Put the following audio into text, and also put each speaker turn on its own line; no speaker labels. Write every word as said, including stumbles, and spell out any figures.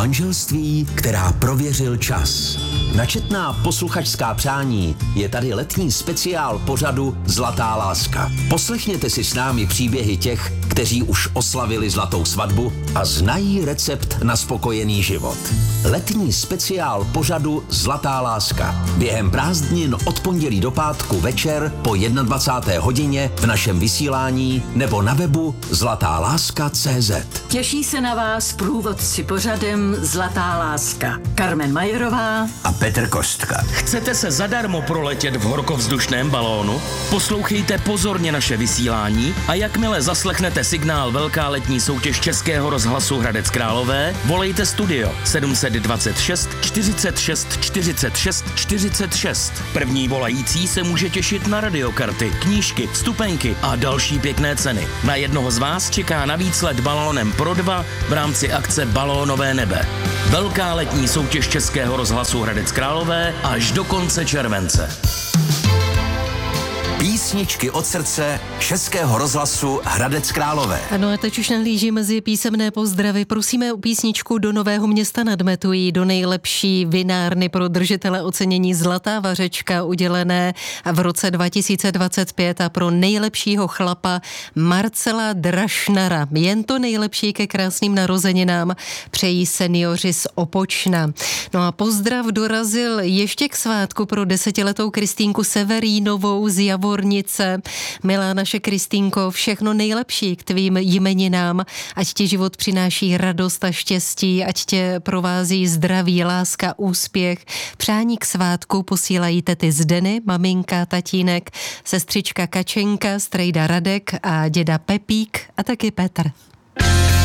Manželství, která prověřil čas. Na četná posluchačská přání je tady letní speciál pořadu Zlatá láska. Poslechněte si s námi příběhy těch, kteří už oslavili zlatou svatbu a znají recept na spokojený život. Letní speciál pořadu Zlatá láska. Během prázdnin od pondělí do pátku večer po dvacáté jedné hodině v našem vysílání nebo na webu zlatá láska tečka cé zet.
Těší se na vás průvodci pořadem Zlatá láska. Carmen Majerová
A Petr Kostka.
Chcete se zadarmo proletět v horkovzdušném balónu? Poslouchejte pozorně naše vysílání a jakmile zaslechnete signál Velká letní soutěž Českého rozhlasu Hradec Králové, volejte studio sedm set dvacet šest čtyřicet šest čtyřicet šest čtyřicet šest. První volající se může těšit na radiokarty, knížky, vstupenky a další pěkné ceny. Na jednoho z vás čeká navíc let balónem pro dva v rámci akce Balónové nebe. Velká letní soutěž Českého rozhlasu Hradec Králové až do konce července.
Písničky od srdce Českého rozhlasu Hradec Králové.
Ano, a teď už nahlíží mezi písemné pozdravy. Prosíme o písničku Do Nového Města nad Metují, do nejlepší vinárny pro držitele ocenění Zlatá vařečka udělené v roce dva tisíce dvacet pět a pro nejlepšího chlapa Marcela Drašnara. Jen to nejlepší ke krásným narozeninám přejí seniori z Opočna. No a pozdrav dorazil ještě k svátku pro desetiletou Kristýnku Severínovou z Javornice. Milá naše Kristýnko, všechno nejlepší k tvým jmeninám, ať ti život přináší radost a štěstí, ať tě provází zdraví, láska, úspěch. Přání k svátku posílají tety Zdeny, maminka, tatínek, sestřička Kačenka, strejda Radek a děda Pepík a taky Petr.